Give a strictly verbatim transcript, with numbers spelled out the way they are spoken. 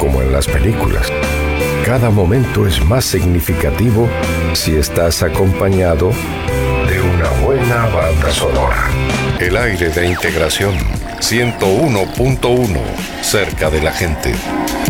como en las películas. Cada momento es más significativo si estás acompañado de una buena banda sonora. El aire de integración ciento uno punto uno, cerca de la gente.